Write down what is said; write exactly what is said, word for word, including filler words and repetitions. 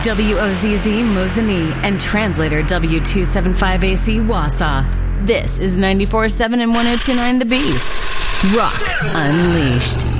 W O Z Z Mosinee, and translator W two seventy-five A C Wausau. This is ninety-four point seven and one oh two point nine The Beast. Rock Unleashed.